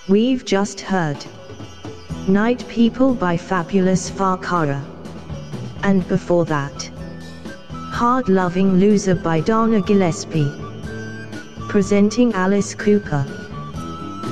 We've just heard Night People by Fabulous Farkara. And before that, Hard Loving Loser by Donna Gillespie. Presenting Alice Cooper.